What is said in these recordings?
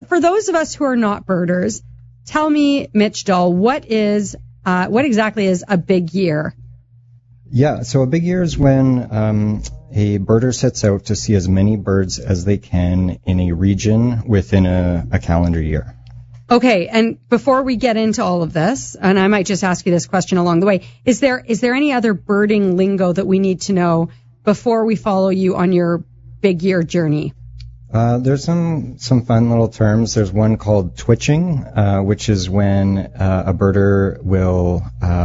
for those of us who are not birders, tell me, Mitch Dahl, what exactly is a big year? Yeah, so a big year is when a birder sets out to see as many birds as they can in a region within a calendar year. Okay, and before we get into all of this, and I might just ask you this question along the way, is there any other birding lingo that we need to know before we follow you on your big year journey? There's some fun little terms. There's one called twitching, which is when a birder will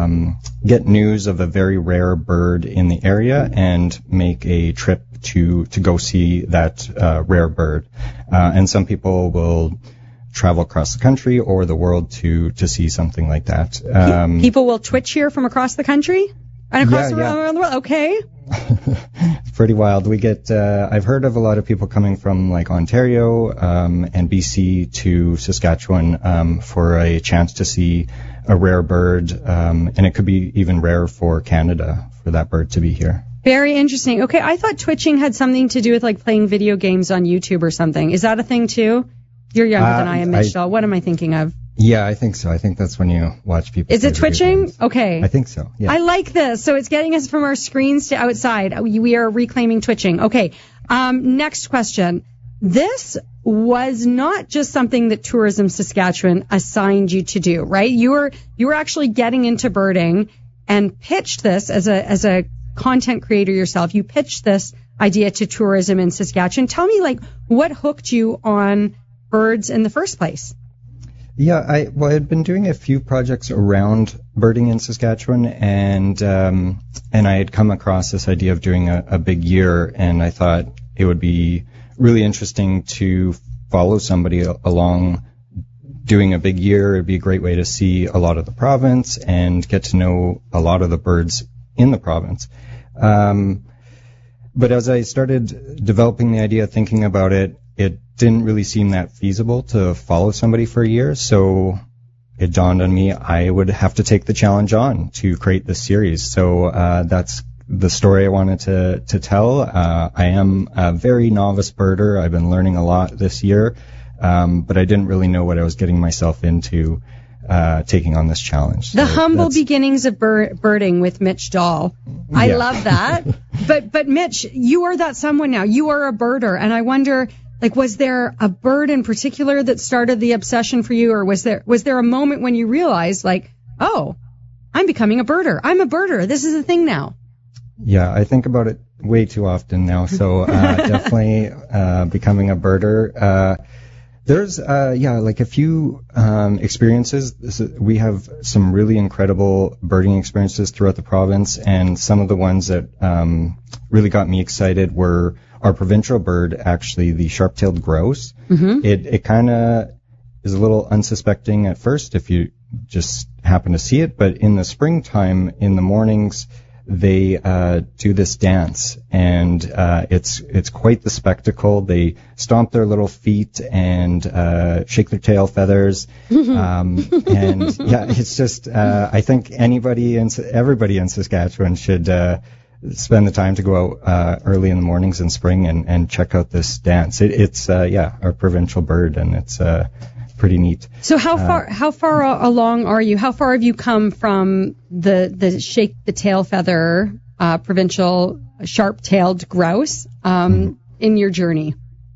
get news of a very rare bird in the area and make a trip to go see that rare bird. And some people will travel across the country or the world to see something like that. People will twitch here from across the country and across around the world? Okay. It's pretty wild. We get, I've heard of a lot of people coming from like Ontario and BC to Saskatchewan for a chance to see a rare bird, and it could be even rare for Canada for that bird to be here. Very interesting. Okay, I thought twitching had something to do with like playing video games on YouTube or something. Is that a thing too? You're younger than I am, Mitch Dahl. What am I thinking of? Yeah, I think so. I think that's when you watch people. Is it twitching? Okay. I think so. Yeah. I like this. So it's getting us from our screens to outside. We are reclaiming twitching. Okay. Next question. This was not just something that Tourism Saskatchewan assigned you to do, right? You were actually getting into birding and pitched this as a content creator yourself. You pitched this idea to tourism in Saskatchewan. Tell me, like, what hooked you on birds in the first place? Yeah, I had been doing a few projects around birding in Saskatchewan, and I had come across this idea of doing a big year, and I thought it would be really interesting to follow somebody along doing a big year. It'd be a great way to see a lot of the province and get to know a lot of the birds in the province. But as I started developing the idea, thinking about it, it didn't really seem that feasible to follow somebody for a year, so it dawned on me I would have to take the challenge on to create this series. So that's the story I wanted to tell. I am a very novice birder. I've been learning a lot this year, but I didn't really know what I was getting myself into taking on this challenge. The humble beginnings of birding with Mitch Dahl. I love that. But Mitch, you are that someone now. You are a birder, and I wonder, like, was there a bird in particular that started the obsession for you, or was there a moment when you realized, like, oh, I'm becoming a birder. I'm a birder. This is a thing now. Yeah, I think about it way too often now. So definitely becoming a birder. There's like a few experiences. We have some really incredible birding experiences throughout the province, and some of the ones that really got me excited were our provincial bird, actually, the sharp-tailed grouse. Mm-hmm. It kind of is a little unsuspecting at first if you just happen to see it, but in the springtime, in the mornings, they do this dance, and it's quite the spectacle. They stomp their little feet and shake their tail feathers, and yeah, it's just I think everybody in Saskatchewan should spend the time to go out early in the mornings in spring and check out this dance. It's our provincial bird, and it's pretty neat. So how far along are you? How far have you come from the shake the tail feather provincial sharp-tailed grouse in your journey?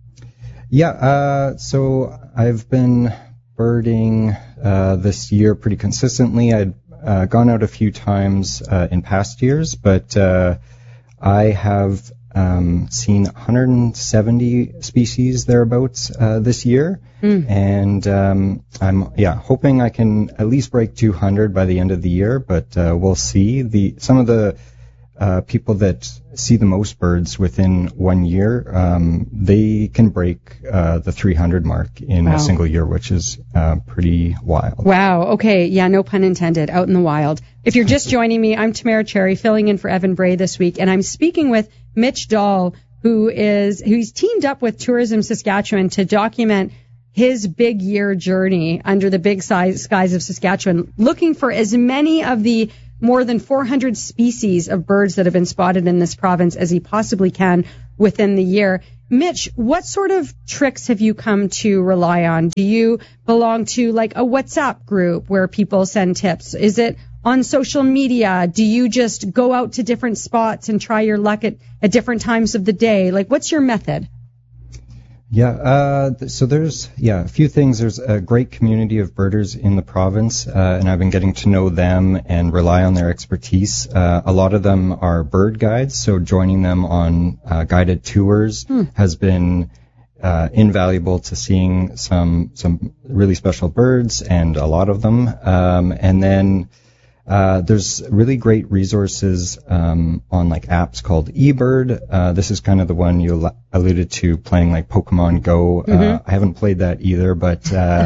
So I've been birding this year pretty consistently. I'd gone out a few times in past years, but I have seen 170 species thereabouts this year, and I'm hoping I can at least break 200 by the end of the year, but we'll see. Some of the people that see the most birds within 1 year, they can break the 300 mark in a single year, which is pretty wild. Wow. Okay. Yeah, no pun intended. Out in the wild. If you're just joining me, I'm Tamara Cherry, filling in for Evan Bray this week, and I'm speaking with Mitch Dahl, who's teamed up with Tourism Saskatchewan to document his big year journey under the big skies of Saskatchewan, looking for as many of the more than 400 species of birds that have been spotted in this province as he possibly can within the year. Mitch, what sort of tricks have you come to rely on? Do you belong to like a WhatsApp group where people send tips? Is it on social media? Do you just go out to different spots and try your luck at different times of the day? Like, what's your method? Yeah, so there's a few things. There's a great community of birders in the province, and I've been getting to know them and rely on their expertise. A lot of them are bird guides, so joining them on guided tours has been invaluable to seeing some really special birds, and a lot of them. And then there's really great resources on like apps called eBird. This is kind of the one you alluded to, playing like Pokemon Go. I haven't played that either, but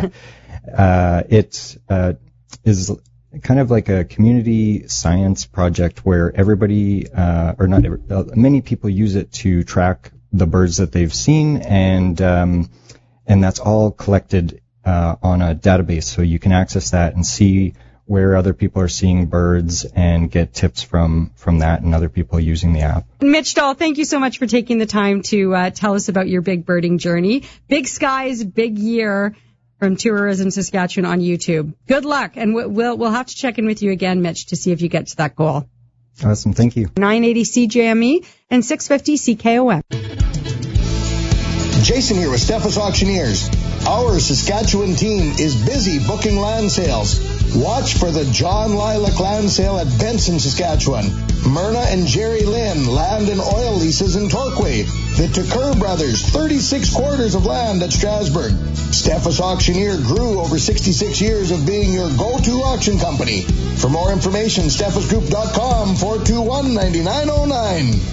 it is kind of like a community science project where everybody, or not every, many people use it to track the birds that they've seen, and that's all collected on a database, so you can access that and see where other people are seeing birds and get tips from that and other people using the app. Mitch Dahl, thank you so much for taking the time to tell us about your big birding journey. Big skies, big year from Tourism Saskatchewan on YouTube. Good luck, and we'll have to check in with you again, Mitch, to see if you get to that goal. Awesome, thank you. 980 CJME and 650 CKOM. Jason here with Steffes Auctioneers. Our Saskatchewan team is busy booking land sales. Watch for the John Lilac Land Sale at Benson, Saskatchewan. Myrna and Jerry Lynn land and oil leases in Torquay. The Tucker Brothers, 36 quarters of land at Strasbourg. Steffes Auctioneer grew over 66 years of being your go-to auction company. For more information, steffesgroup.com, 421-9909.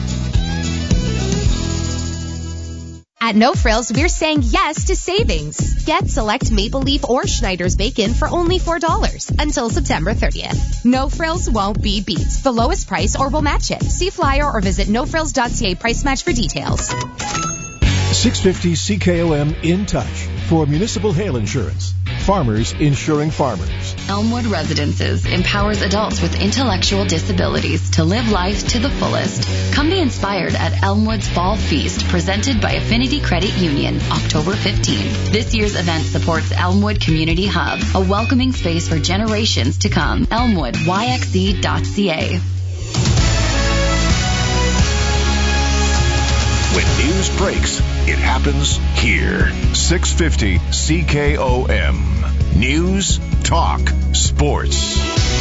At No Frills, we're saying yes to savings. Get select Maple Leaf or Schneider's bacon for only $4 until September 30th. No Frills won't be beat. The lowest price or we'll match it. See flyer or visit nofrills.ca price match for details. 650 CKOM in touch for municipal hail insurance. Farmers insuring farmers. Elmwood Residences empowers adults with intellectual disabilities to live life to the fullest. Come be inspired at Elmwood's Fall Feast, presented by Affinity Credit Union, October 15th. This year's event supports Elmwood Community Hub, a welcoming space for generations to come. Elmwood, yxe.ca. When news breaks, it happens here. 650 CKOM. News, talk, sports.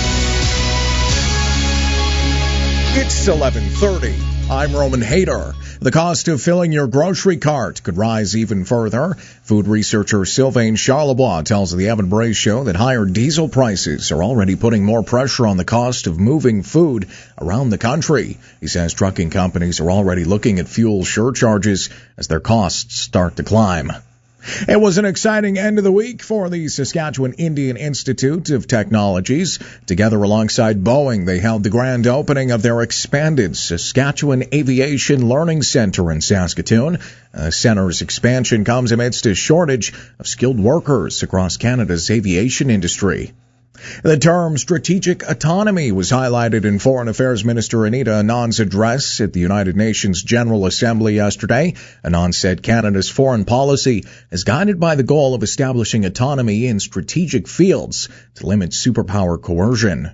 It's 11:30. I'm Roman Hader. The cost of filling your grocery cart could rise even further. Food researcher Sylvain Charlebois tells the Evan Bray Show that higher diesel prices are already putting more pressure on the cost of moving food around the country. He says trucking companies are already looking at fuel surcharges as their costs start to climb. It was an exciting end of the week for the Saskatchewan Indian Institute of Technologies. Together alongside Boeing, they held the grand opening of their expanded Saskatchewan Aviation Learning Center in Saskatoon. The center's expansion comes amidst a shortage of skilled workers across Canada's aviation industry. The term strategic autonomy was highlighted in Foreign Affairs Minister Anita Anand's address at the United Nations General Assembly yesterday. Anand said Canada's foreign policy is guided by the goal of establishing autonomy in strategic fields to limit superpower coercion.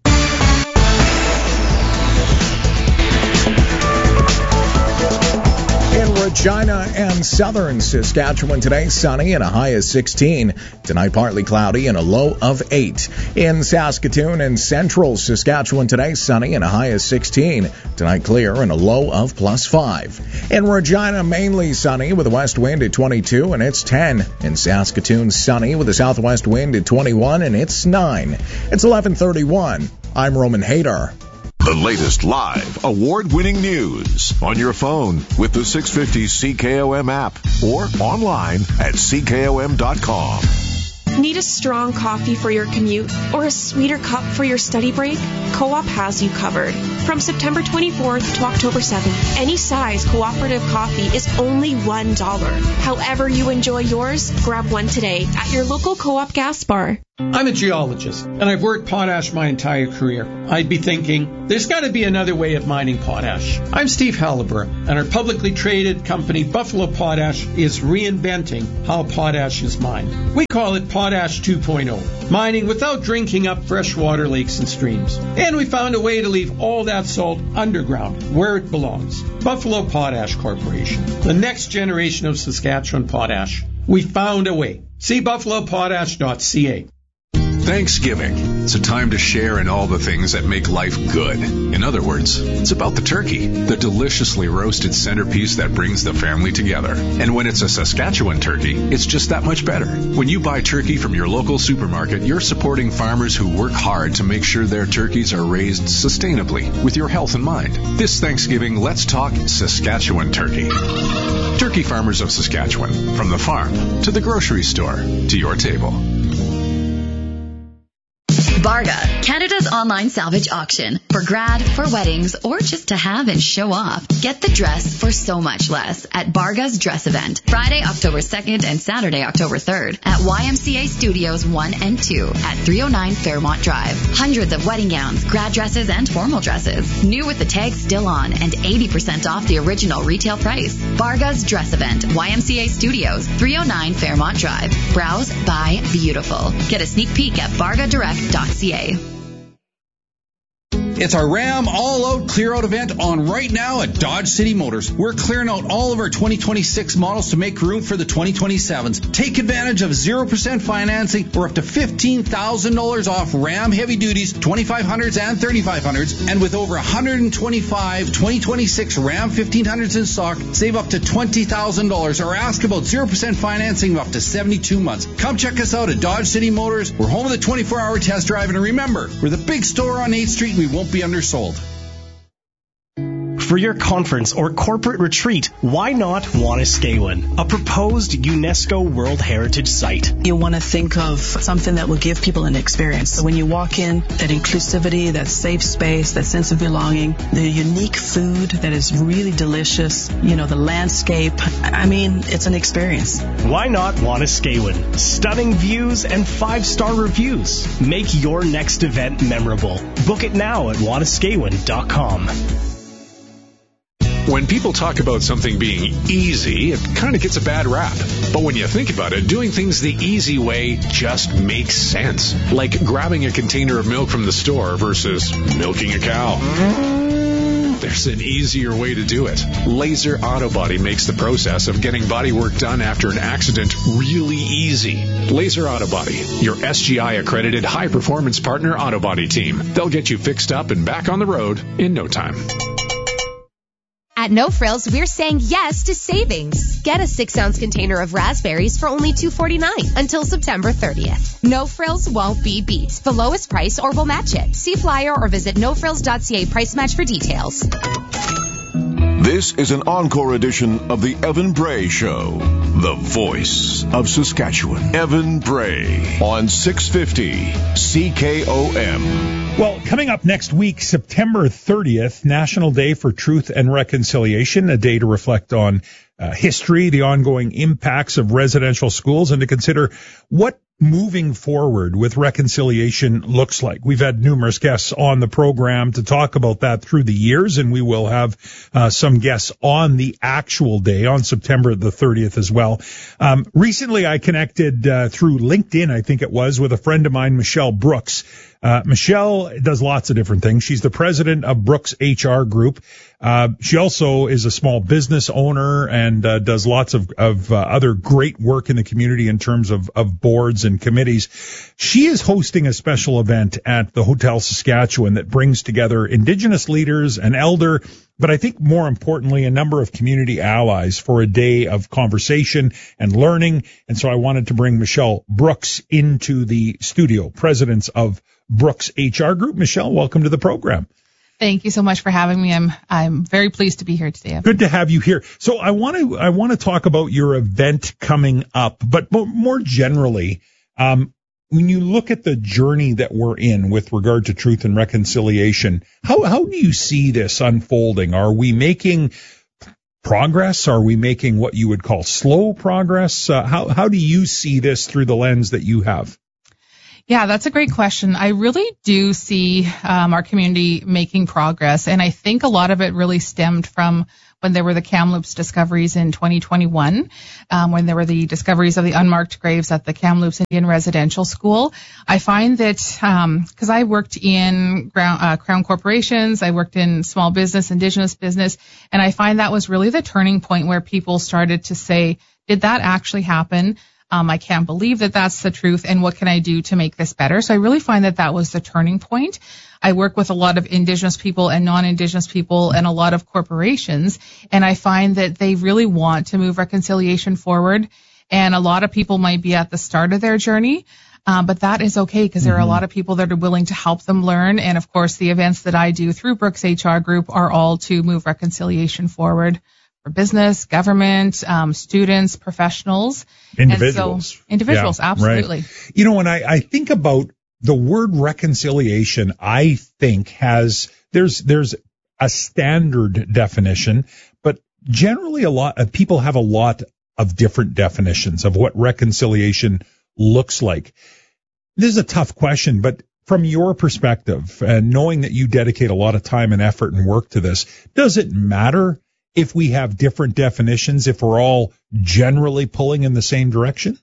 Regina and southern Saskatchewan today, sunny and a high of 16. Tonight, partly cloudy and a low of 8. In Saskatoon and central Saskatchewan today, sunny and a high of 16. Tonight, clear and a low of +5. In Regina, mainly sunny with a west wind at 22 and it's 10. In Saskatoon, sunny with a southwest wind at 21 and it's 9. It's 11:31. I'm Roman Hader. The latest live, award-winning news on your phone with the 650 CKOM app or online at CKOM.com. Need a strong coffee for your commute or a sweeter cup for your study break? Co-op has you covered. From September 24th to October 7th, any size cooperative coffee is only $1. However you enjoy yours, grab one today at your local Co-op gas bar. I'm a geologist, and I've worked potash my entire career. I'd be thinking, there's got to be another way of mining potash. I'm Steve Halliburton, and our publicly traded company, Buffalo Potash, is reinventing how potash is mined. We call it Potash 2.0, mining without drinking up freshwater lakes and streams. And we found a way to leave all that salt underground, where it belongs. Buffalo Potash Corporation, the next generation of Saskatchewan potash. We found a way. See buffalopotash.ca. Thanksgiving. It's a time to share in all the things that make life good. In other words, it's about the turkey, the deliciously roasted centerpiece that brings the family together. And when it's a Saskatchewan turkey, it's just that much better. When you buy turkey from your local supermarket, you're supporting farmers who work hard to make sure their turkeys are raised sustainably with your health in mind. This Thanksgiving, let's talk Saskatchewan turkey. Turkey farmers of Saskatchewan, from the farm to the grocery store to your table. Barga, Canada's online salvage auction. For grad, for weddings, or just to have and show off. Get the dress for so much less at Barga's dress event. Friday, October 2nd and Saturday, October 3rd at YMCA Studios 1 and 2 at 309 Fairmont Drive. Hundreds of wedding gowns, grad dresses, and formal dresses. New with the tag still on and 80% off the original retail price. Barga's dress event. YMCA Studios 309 Fairmont Drive. Browse, buy, beautiful. Get a sneak peek at bargadirect.ca. It's our Ram All-Out Clear-Out event on right now at Dodge City Motors. We're clearing out all of our 2026 models to make room for the 2027s. Take advantage of 0% financing or up to $15,000 off Ram Heavy Duties, 2500s and 3500s. And with over 125 2026 Ram 1500s in stock, save up to $20,000 or ask about 0% financing of up to 72 months. Come check us out at Dodge City Motors. We're home of the 24-hour test drive. And remember, we're the big store on 8th Street. We won't be undersold. For your conference or corporate retreat, why not Wanuskewin, a proposed UNESCO World Heritage Site? You want to think of something that will give people an experience. So when you walk in, that inclusivity, that safe space, that sense of belonging, the unique food that is really delicious, the landscape. I mean, it's an experience. Why not Wanuskewin? Stunning views and 5-star reviews. Make your next event memorable. Book it now at wanuskewin.com. When people talk about something being easy, it kind of gets a bad rap. But when you think about it, doing things the easy way just makes sense. Like grabbing a container of milk from the store versus milking a cow. There's an easier way to do it. Laser Auto Body makes the process of getting body work done after an accident really easy. Laser Auto Body, your SGI-accredited high-performance partner auto body team. They'll get you fixed up and back on the road in no time. At No Frills, we're saying yes to savings. Get a 6-ounce container of raspberries for only $2.49 until September 30th. No Frills won't be beat. The lowest price or we'll match it. See flyer or visit nofrills.ca price match for details. This is an encore edition of the Evan Bray Show, the voice of Saskatchewan. Evan Bray on 650 CKOM. Well, coming up next week, September 30th, National Day for Truth and Reconciliation, a day to reflect on history, the ongoing impacts of residential schools, and to consider what moving forward with reconciliation looks like. We've had numerous guests on the program to talk about that through the years, and we will have some guests on the actual day on September the 30th as well. Recently, I connected through LinkedIn, I think it was, with a friend of mine, Michelle Brooks. Michelle does lots of different things. She's the president of Brooks HR Group. She also is a small business owner and does lots of other great work in the community in terms of boards and committees. She is hosting a special event at the Hotel Saskatchewan that brings together Indigenous leaders, an elder, but I think more importantly, a number of community allies for a day of conversation and learning. And so I wanted to bring Michelle Brooks into the studio, president of Brooks HR Group. Michelle, welcome to the program. Thank you so much for having me. I'm very pleased to be here today. Good to have you here. So I want to talk about your event coming up, but more generally, When you look at the journey that we're in with regard to truth and reconciliation, how do you see this unfolding? Are we making progress? Are we making what you would call slow progress? How do you see this through the lens that you have? Yeah, that's a great question. I really do see our community making progress, and I think a lot of it really stemmed from when there were the Kamloops discoveries in 2021, when there were the discoveries of the unmarked graves at the Kamloops Indian Residential School. I find that because I worked in Crown corporations, I worked in small business, Indigenous business, and I find that was really the turning point where people started to say, did that actually happen? I can't believe that that's the truth, and what can I do to make this better? So I really find that that was the turning point. I work with a lot of Indigenous people and non-Indigenous people and a lot of corporations, and I find that they really want to move reconciliation forward, and a lot of people might be at the start of their journey, but that is okay because there are a lot of people that are willing to help them learn, and of course the events that I do through Brooks HR Group are all to move reconciliation forward. For business, government, students, professionals. Individuals. Individuals, yeah, absolutely. Right. You know, when I think about the word reconciliation, I think there's a standard definition, but generally a lot of people have a lot of different definitions of what reconciliation looks like. This is a tough question, but from your perspective, and knowing that you dedicate a lot of time and effort and work to this, does it matter if we have different definitions, if we're all generally pulling in the same direction?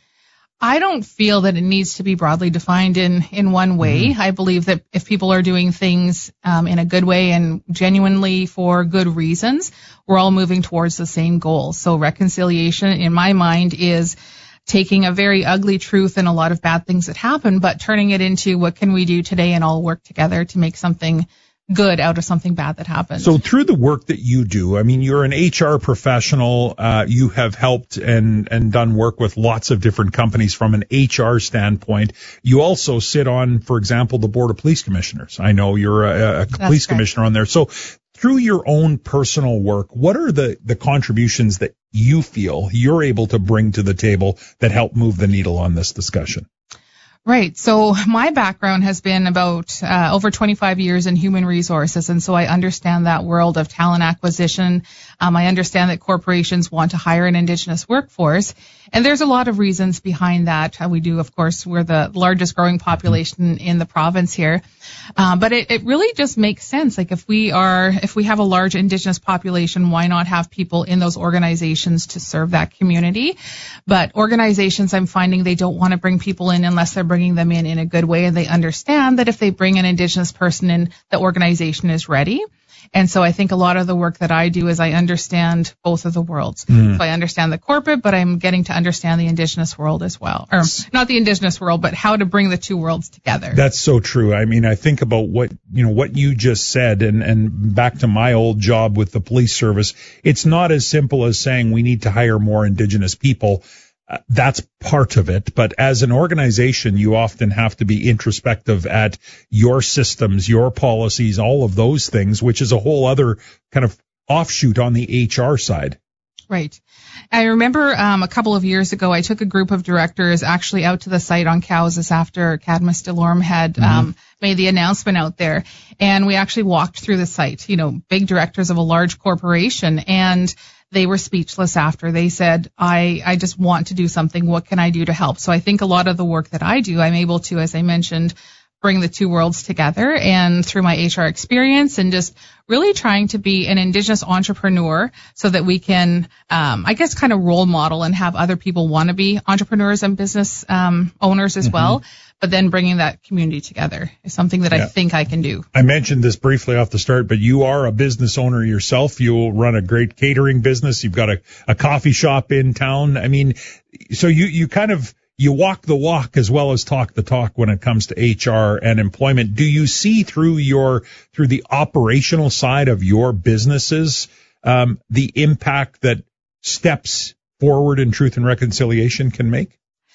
I don't feel that it needs to be broadly defined in one way. I believe that if people are doing things in a good way and genuinely for good reasons, we're all moving towards the same goal. So reconciliation, in my mind, is taking a very ugly truth and a lot of bad things that happen, but turning it into what can we do today and all work together to make something good out of something bad that happened. So through the work that you do, I mean, you're an HR professional. You have helped and done work with lots of different companies from an HR standpoint. You also sit on, for example, the Board of Police Commissioners. I know you're a police commissioner on there. So through your own personal work, what are the contributions that you feel you're able to bring to the table that help move the needle on this discussion? Right. So my background has been about over 25 years in human resources, and so I understand that world of talent acquisition. I understand that corporations want to hire an Indigenous workforce, and there's a lot of reasons behind that. We do, of course, we're the largest growing population in the province here, but it really just makes sense. Like if we have a large Indigenous population, why not have people in those organizations to serve that community? But organizations, I'm finding they don't want to bring people in unless they're bringing them in a good way, and they understand that if they bring an Indigenous person in, the organization is ready. And so I think a lot of the work that I do is I understand both of the worlds. So I understand the corporate, but I'm getting to understand the Indigenous world as well. Or not the Indigenous world, but how to bring the two worlds together. That's so true. I mean, I think about what you just said, and back to my old job with the police service, it's not as simple as saying we need to hire more Indigenous people. That's part of it. But as an organization, you often have to be introspective at your systems, your policies, all of those things, which is a whole other kind of offshoot on the HR side. Right. I remember a couple of years ago, I took a group of directors actually out to the site on Cowes after Cadmus Delorme had made the announcement out there. And we actually walked through the site, big directors of a large corporation, and they were speechless after. They said, I just want to do something. What can I do to help? So I think a lot of the work that I do, I'm able to, as I mentioned, bring the two worlds together, and through my HR experience and just really trying to be an Indigenous entrepreneur so that we can, kind of role model and have other people want to be entrepreneurs and business owners as well. But then bringing that community together is something that I think I can do. I mentioned this briefly off the start, but you are a business owner yourself. You run a great catering business. You've got a coffee shop in town. I mean, so you walk the walk as well as talk the talk when it comes to HR and employment. Do you see through the operational side of your businesses, the impact that steps forward in truth and reconciliation can make?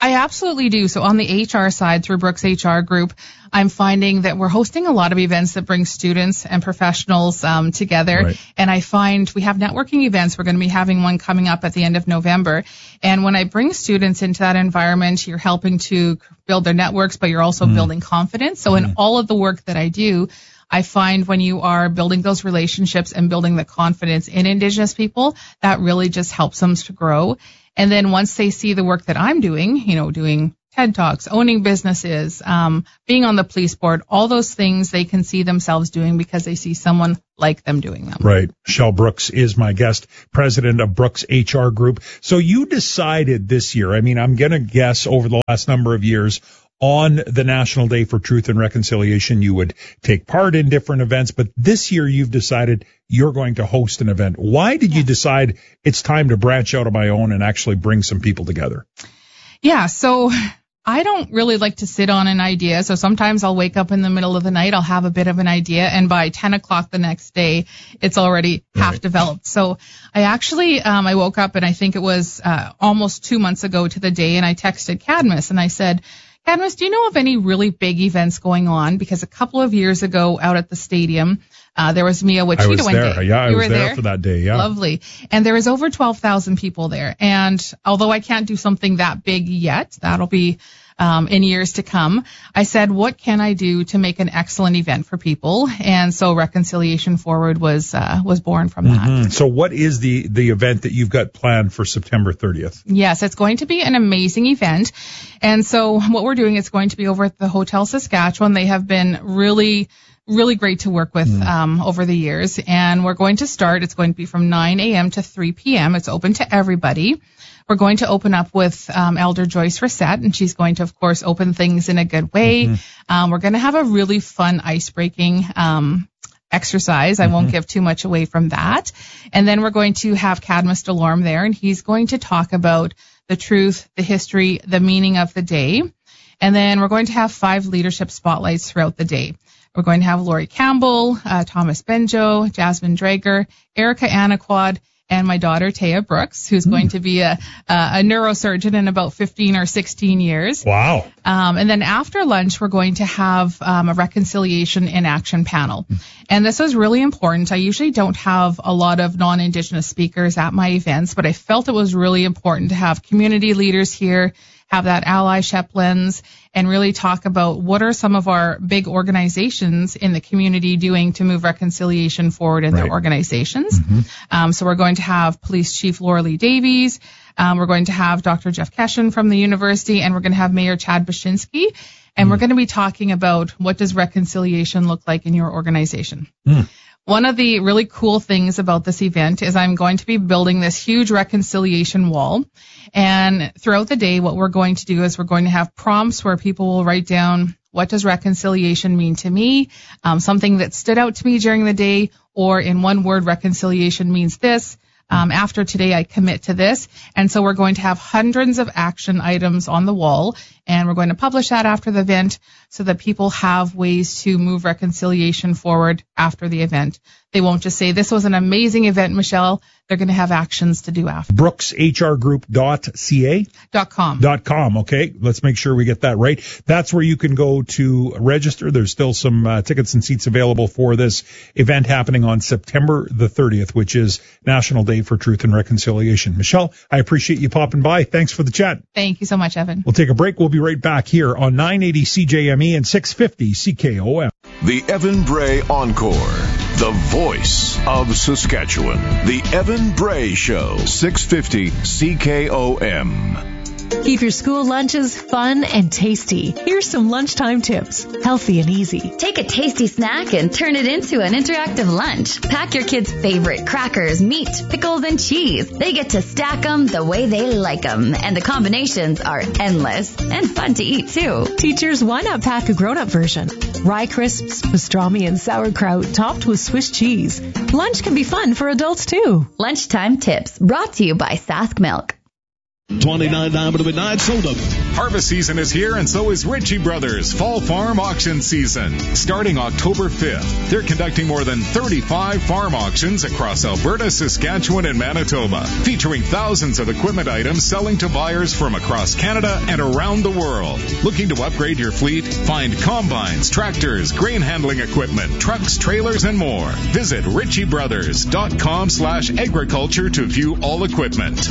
I absolutely do. So on the HR side, through Brooks HR Group, I'm finding that we're hosting a lot of events that bring students and professionals together. Right. And I find we have networking events. We're going to be having one coming up at the end of November. And when I bring students into that environment, you're helping to build their networks, but you're also building confidence. So in all of the work that I do, I find when you are building those relationships and building the confidence in Indigenous people, that really just helps them to grow. And then once they see the work that I'm doing, doing TED Talks, owning businesses, being on the police board, all those things they can see themselves doing because they see someone like them doing them. Right. Michelle Brooks is my guest, president of Brooks HR Group. So you decided this year, I'm going to guess over the last number of years, on the National Day for Truth and Reconciliation, you would take part in different events, but this year you've decided you're going to host an event. Why did you decide it's time to branch out on my own and actually bring some people together? Yeah, so I don't really like to sit on an idea. So sometimes I'll wake up in the middle of the night, I'll have a bit of an idea, and by 10 o'clock the next day, it's already half developed. So I actually, I woke up and I think it was almost 2 months ago to the day, and I texted Cadmus and I said, Cadmus, do you know of any really big events going on? Because a couple of years ago out at the stadium, there was Mia Wachita I was there. Day. Yeah, I you was were there for that day. Yeah. Lovely. And there was over 12,000 people there. And although I can't do something that big yet, that'll be in years to come, I said, what can I do to make an excellent event for people? And so Reconciliation Forward was born from that. So what is the event that you've got planned for September 30th? Yes, it's going to be an amazing event. And so what we're doing is going to be over at the Hotel Saskatchewan. They have been really great to work with over the years. And we're going to start, it's going to be from 9 a.m. to 3 p.m. It's open to everybody. We're going to open up with Elder Joyce Reset, and she's going to, of course, open things in a good way. We're going to have a really fun ice-breaking exercise. I won't give too much away from that. And then we're going to have Cadmus Delorme there, and he's going to talk about the truth, the history, the meaning of the day. And then we're going to have 5 leadership spotlights throughout the day. We're going to have Lori Campbell, Thomas Benjo, Jasmine Drager, Erica Anaquad, and my daughter, Taya Brooks, who's going to be a neurosurgeon in about 15 or 16 years. Wow. And then after lunch, we're going to have a Reconciliation in Action panel. And this was really important. I usually don't have a lot of non-Indigenous speakers at my events, but I felt it was really important to have community leaders here, have that allyship lens, and really talk about what are some of our big organizations in the community doing to move reconciliation forward in their organizations. So we're going to have Police Chief Laura Lee Davies. We're going to have Dr. Jeff Keshen from the university, and we're going to have Mayor Chad Bashinsky. And we're going to be talking about what does reconciliation look like in your organization. One of the really cool things about this event is I'm going to be building this huge reconciliation wall. And throughout the day, what we're going to do is we're going to have prompts where people will write down, what does reconciliation mean to me? Something that stood out to me during the day, or in one word, reconciliation means this. After today, I commit to this. And so we're going to have hundreds of action items on the wall, and we're going to publish that after the event so that people have ways to move reconciliation forward after the event. They won't just say, this was an amazing event, Michelle. They're going to have actions to do after. BrooksHRgroup.ca? .com. Okay, let's make sure we get that right. That's where you can go to register. There's still some tickets and seats available for this event happening on September the 30th, which is National Day for Truth and Reconciliation. Michelle, I appreciate you popping by. Thanks for the chat. Thank you so much, Evan. We'll take a break. We'll be right back here on 980 CJME and 650 CKOM. The Evan Bray Encore, the voice of Saskatchewan. The Evan Bray Show, 650 CKOM. Keep your school lunches fun and tasty. Here's some lunchtime tips. Healthy and easy. Take a tasty snack and turn it into an interactive lunch. Pack your kids' favorite crackers, meat, pickles, and cheese. They get to stack them the way they like them, and the combinations are endless and fun to eat, too. Teachers, why not pack a grown-up version? Rye crisps, pastrami, and sauerkraut topped with Swiss cheese. Lunch can be fun for adults, too. Lunchtime tips brought to you by Sask Milk. $29.99 sold them. Harvest season is here, and so is Ritchie Brothers Fall Farm Auction Season. Starting October 5th, they're conducting more than 35 farm auctions across Alberta, Saskatchewan, and Manitoba, featuring thousands of equipment items selling to buyers from across Canada and around the world. Looking to upgrade your fleet? Find combines, tractors, grain handling equipment, trucks, trailers, and more. Visit ritchiebrothers.com/agriculture to view all equipment.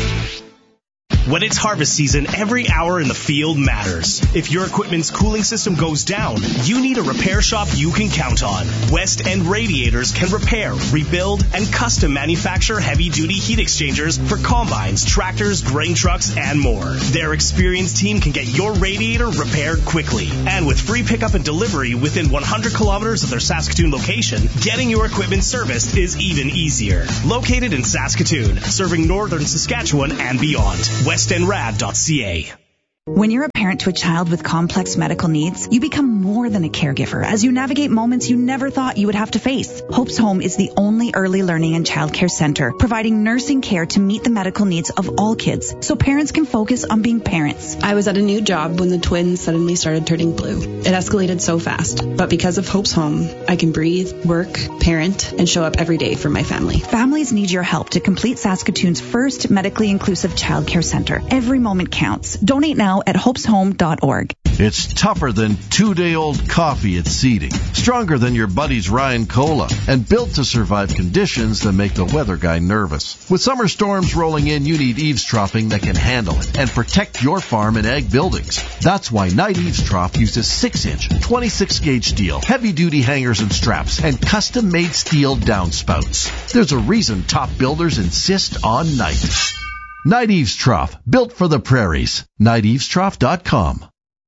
When it's harvest season, every hour in the field matters. If your equipment's cooling system goes down, you need a repair shop you can count on. West End Radiators can repair, rebuild, and custom manufacture heavy-duty heat exchangers for combines, tractors, grain trucks, and more. Their experienced team can get your radiator repaired quickly. And with free pickup and delivery within 100 kilometers of their Saskatoon location, getting your equipment serviced is even easier. Located in Saskatoon, serving northern Saskatchewan and beyond. WestEndRad.ca. When you're a parent to a child with complex medical needs, you become more than a caregiver as you navigate moments you never thought you would have to face. Hope's Home is the only early learning and childcare center providing nursing care to meet the medical needs of all kids so parents can focus on being parents. I was at a new job when the twins suddenly started turning blue. It escalated so fast, but because of Hope's Home, I can breathe, work, parent, and show up every day for my family. Families need your help to complete Saskatoon's first medically inclusive childcare center. Every moment counts. Donate now at hopeshome.org. It's tougher than 2-day-old coffee at seeding, stronger than your buddy's Ryan Cola, and built to survive conditions that make the weather guy nervous. With summer storms rolling in, you need eaves troughing that can handle it and protect your farm and ag buildings. That's why Knight Eaves Trough uses 6-inch, 26-gauge steel, heavy-duty hangers and straps, and custom-made steel downspouts. There's a reason top builders insist on Knight. Knight Eaves Trough, built for the prairies. KnightEavesTrough.com.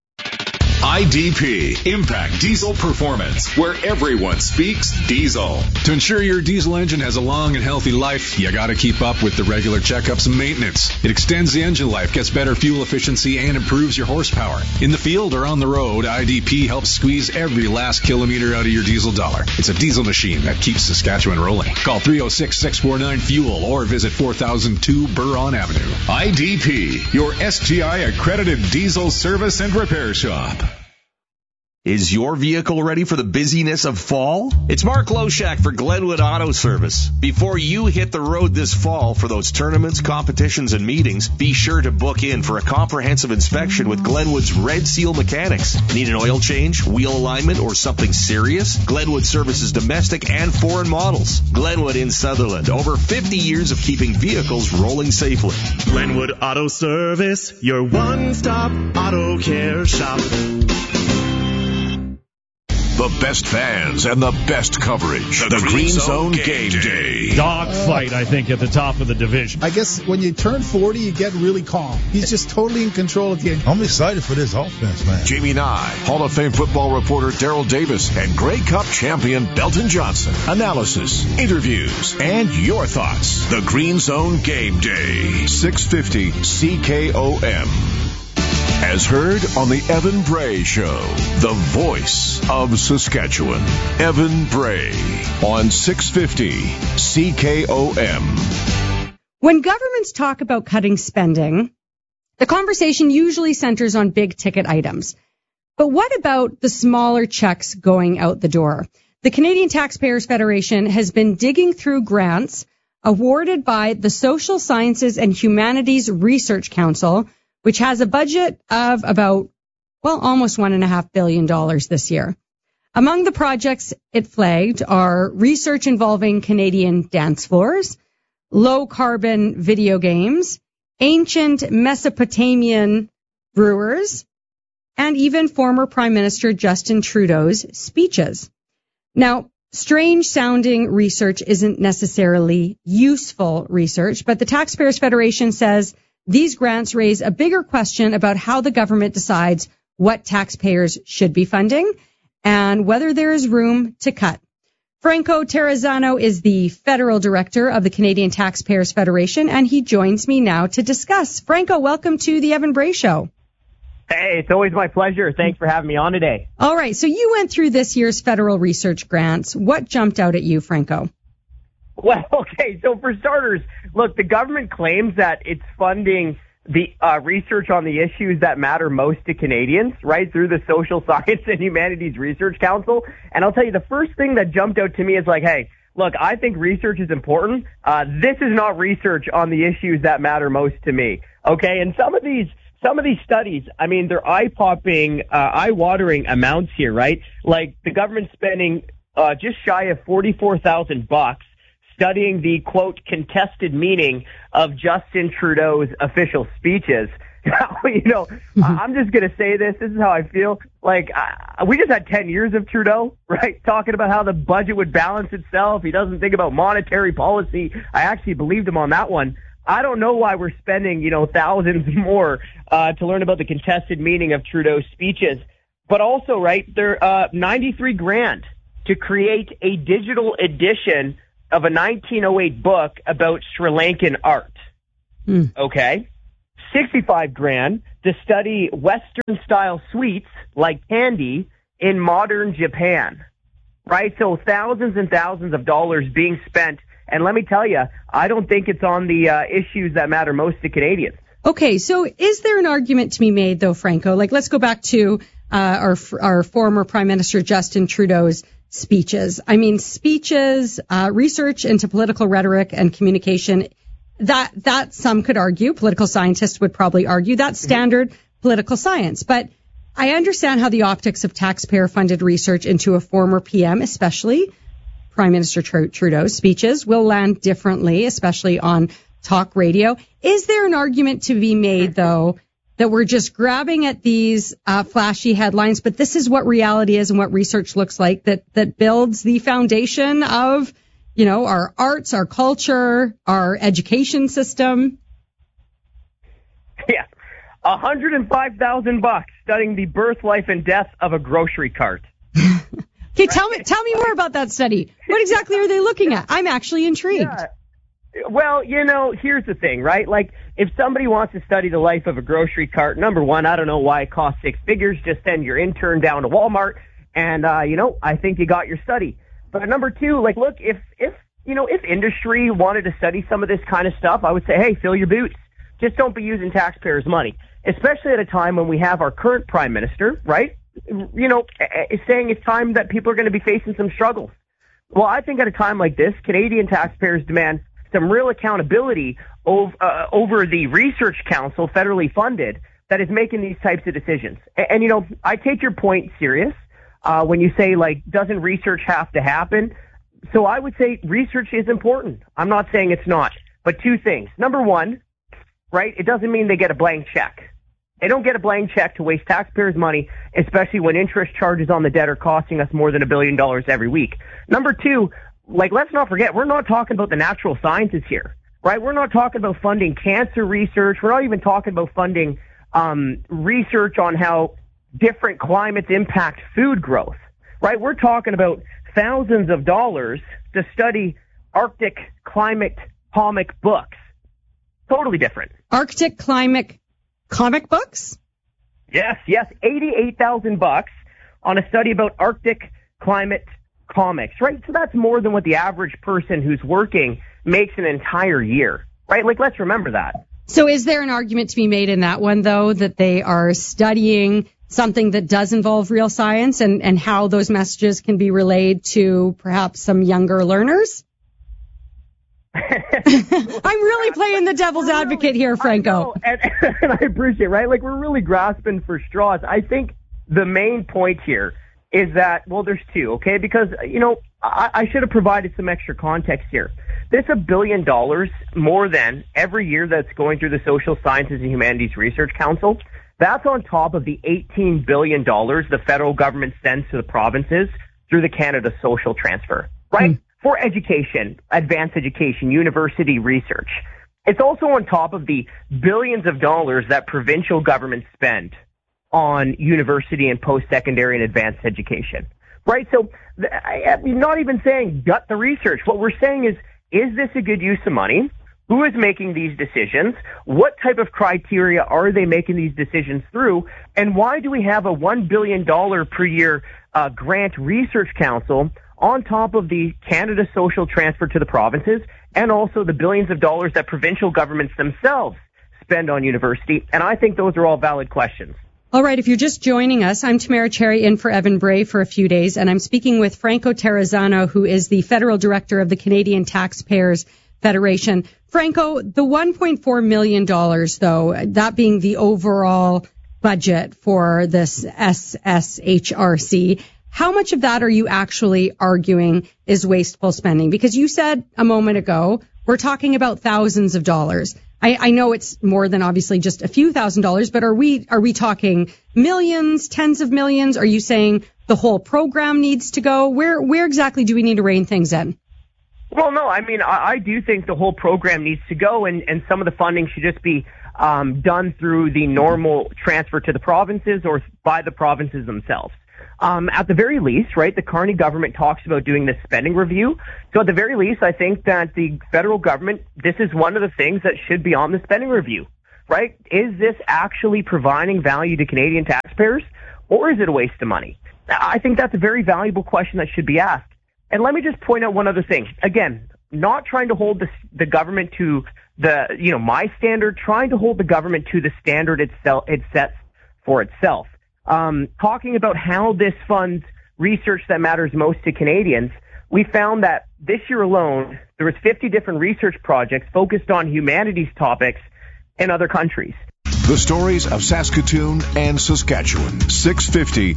IDP, Impact Diesel Performance, where everyone speaks diesel. To ensure your diesel engine has a long and healthy life, you gotta keep up with the regular checkups and maintenance. It extends the engine life, gets better fuel efficiency, and improves your horsepower. In the field or on the road, IDP helps squeeze every last kilometer out of your diesel dollar. It's a diesel machine that keeps Saskatchewan rolling. Call 306-649-FUEL or visit 4002 Buron Avenue. IDP, your SGI accredited diesel service and repair shop. Is your vehicle ready for the busyness of fall? It's Mark Loshak for Glenwood Auto Service. Before you hit the road this fall for those tournaments, competitions, and meetings, be sure to book in for a comprehensive inspection with Glenwood's Red Seal Mechanics. Need an oil change, wheel alignment, or something serious? Glenwood services domestic and foreign models. Glenwood in Sutherland. Over 50 years of keeping vehicles rolling safely. Glenwood Auto Service, your one-stop auto care shop. The best fans and the best coverage. The Green Zone Game Day. Dogfight, I think, at the top of the division. I guess when you turn 40, you get really calm. He's just totally in control of the end. I'm excited for this offense, man. Jamie Nye, Hall of Fame football reporter Daryl Davis, and Grey Cup champion Belton Johnson. Analysis, interviews, and your thoughts. The Green Zone Game Day. 650 CKOM. As heard on the Evan Bray Show, the voice of Saskatchewan. Evan Bray on 650 CKOM. When governments talk about cutting spending, the conversation usually centers on big ticket items. But what about the smaller checks going out the door? The Canadian Taxpayers Federation has been digging through grants awarded by the Social Sciences and Humanities Research Council, which has a budget of about, almost $1.5 billion this year. Among the projects it flagged are research involving Canadian dance floors, low-carbon video games, ancient Mesopotamian brewers, and even former Prime Minister Justin Trudeau's speeches. Now, strange-sounding research isn't necessarily useful research, but the Taxpayers Federation says these grants raise a bigger question about how the government decides what taxpayers should be funding and whether there is room to cut. Franco Terrazzano is the federal director of the Canadian Taxpayers Federation, and he joins me now to discuss. Franco, welcome to the Evan Bray Show. Hey, it's always my pleasure. Thanks for having me on today. All right, so you went through this year's federal research grants. What jumped out at you, Franco? Well, okay, so for starters, look, the government claims that it's funding the research on the issues that matter most to Canadians, right, through the Social Science and Humanities Research Council. And I'll tell you, the first thing that jumped out to me is like, hey, look, I think research is important. This is not research on the issues that matter most to me. Okay, and some of these studies, I mean, they're eye-popping, eye-watering amounts here, right? Like the government spending just shy of $44,000 studying the, quote, contested meaning of Justin Trudeau's official speeches. You know, I'm just going to say this. This is how I feel. Like, we just had 10 years of Trudeau, right, talking about how the budget would balance itself. He doesn't think about monetary policy. I actually believed him on that one. I don't know why we're spending, you know, thousands more to learn about the contested meaning of Trudeau's speeches. But also, right, they're $93,000 to create a digital edition of a 1908 book about Sri Lankan art. Okay? $65,000 to study Western-style sweets like candy in modern Japan. Right? So thousands and thousands of dollars being spent. And let me tell you, I don't think it's on the issues that matter most to Canadians. Okay, so is there an argument to be made, though, Franco? Like, let's go back to our former Prime Minister Justin Trudeau's speeches. I mean, speeches, research into political rhetoric and communication, that some could argue, political scientists would probably argue, that's standard political science. But I understand how the optics of taxpayer-funded research into a former PM, especially Prime Minister Trudeau's speeches, will land differently, especially on talk radio. Is there an argument to be made, though, that we're just grabbing at these flashy headlines, but this is what reality is and what research looks like, that builds the foundation of, you know, our arts, our culture, our education system? Yeah. $105,000 studying the birth, life, and death of a grocery cart. Okay, tell me more about that study. What exactly are they looking at? I'm actually intrigued. Yeah. Well, you know, here's the thing, right? Like, if somebody wants to study the life of a grocery cart, number one, I don't know why it costs $6 figures. Just send your intern down to Walmart, and you know, I think you got your study. But number two, like, look, if industry wanted to study some of this kind of stuff, I would say, hey, fill your boots. Just don't be using taxpayers' money, especially at a time when we have our current prime minister, right? You know, saying it's time that people are going to be facing some struggles. Well, I think at a time like this, Canadian taxpayers demand some real accountability over the Research Council, federally funded, that is making these types of decisions. And you know, I take your point serious when you say, like, doesn't research have to happen? So I would say research is important. I'm not saying it's not. But two things. Number one, right, it doesn't mean they get a blank check. They don't get a blank check to waste taxpayers' money, especially when interest charges on the debt are costing us more than $1 billion every week. Number two, like, let's not forget, we're not talking about the natural sciences here, right? We're not talking about funding cancer research. We're not even talking about funding research on how different climates impact food growth, right? We're talking about thousands of dollars to study Arctic climate comic books. Totally different. Arctic climate comic books? Yes. $88,000 on a study about Arctic climate comics, right? So that's more than what the average person who's working makes an entire year, right? Like, let's remember that. So is there an argument to be made in that one, though, that they are studying something that does involve real science and how those messages can be relayed to perhaps some younger learners? I'm really playing the devil's advocate here, Franco. And I appreciate it, right? Like, we're really grasping for straws. I think the main point here is that, well, there's two, okay? Because, you know, I should have provided some extra context here. This $1 billion more than every year that's going through the Social Sciences and Humanities Research Council. That's on top of the $18 billion the federal government sends to the provinces through the Canada Social Transfer, right? For education, advanced education, university research. It's also on top of the billions of dollars that provincial governments spend on university and post-secondary and advanced education, right? So I'm not even saying gut the research. What we're saying is this a good use of money? Who is making these decisions? What type of criteria are they making these decisions through? And why do we have a $1 billion per year grant research council on top of the Canada Social Transfer to the provinces and also the billions of dollars that provincial governments themselves spend on university? And I think those are all valid questions. All right, if you're just joining us, I'm Tamara Cherry in for Evan Bray for a few days, and I'm speaking with Franco Terrazzano, who is the Federal Director of the Canadian Taxpayers Federation. Franco, the $1.4 million, though, that being the overall budget for this SSHRC, how much of that are you actually arguing is wasteful spending? Because you said a moment ago, we're talking about thousands of dollars. I know it's more than obviously just a few $1,000s, but are we talking millions, tens of millions? Are you saying the whole program needs to go? Where exactly do we need to rein things in? Well, no, I mean, I do think the whole program needs to go, and some of the funding should just be done through the normal transfer to the provinces or by the provinces themselves. At the very least, right, the Carney government talks about doing this spending review. So at the very least, I think that the federal government, this is one of the things that should be on the spending review, right? Is this actually providing value to Canadian taxpayers, or is it a waste of money? I think that's a very valuable question that should be asked. And let me just point out one other thing. Again, not trying to hold the government to my standard, trying to hold the government to the standard it sets for itself. Talking about how this funds research that matters most to Canadians, we found that this year alone, there was 50 different research projects focused on humanities topics in other countries. The stories of Saskatoon and Saskatchewan. 650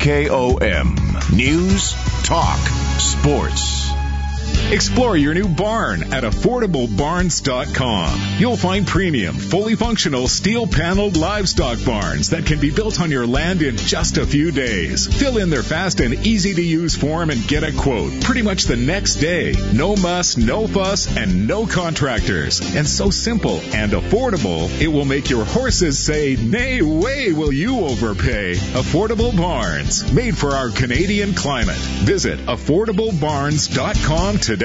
CKOM. News, talk, sports. Explore your new barn at AffordableBarns.com. You'll find premium, fully functional, steel-paneled livestock barns that can be built on your land in just a few days. Fill in their fast and easy-to-use form and get a quote pretty much the next day. No muss, no fuss, and no contractors. And so simple and affordable, it will make your horses say, "Nay way will you overpay." Affordable Barns, made for our Canadian climate. Visit AffordableBarns.com today.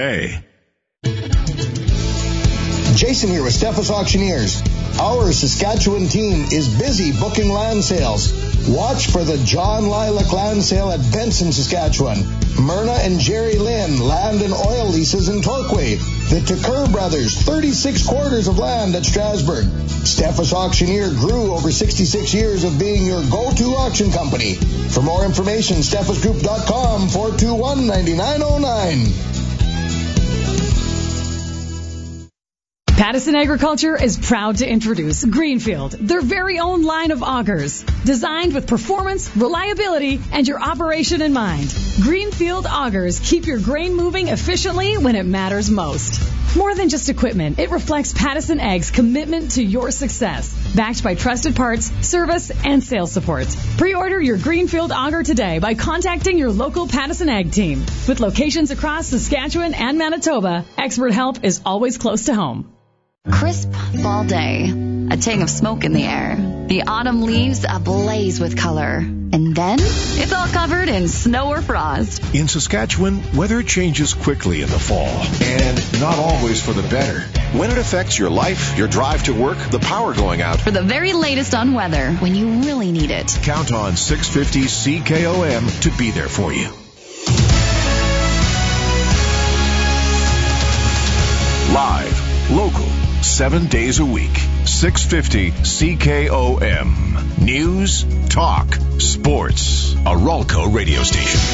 Jason here with Steffes Auctioneers. Our Saskatchewan team is busy booking land sales. Watch for the John Lilac Land Sale at Benson, Saskatchewan. Myrna and Jerry Lynn Land and Oil Leases in Torquay. The Tucker Brothers 36 quarters of land at Strasbourg. Steffes Auctioneer grew over 66 years of being your go-to auction company. For more information, steffesgroup.com 421-9909. Pattison Agriculture is proud to introduce Greenfield, their very own line of augers. Designed with performance, reliability, and your operation in mind. Greenfield augers keep your grain moving efficiently when it matters most. More than just equipment, it reflects Pattison Ag's commitment to your success. Backed by trusted parts, service, and sales support. Pre-order your Greenfield auger today by contacting your local Pattison Ag team. With locations across Saskatchewan and Manitoba, expert help is always close to home. Crisp fall day, a tang of smoke in the air, the autumn leaves ablaze with color, and then it's all covered in snow or frost. In Saskatchewan, weather changes quickly in the fall, and not always for the better. When it affects your life, your drive to work, the power going out. For the very latest on weather, when you really need it. Count on 650 CKOM to be there for you. Live, local, 7 days a week. 650 CKOM. News, talk, sports. A Ralco radio station.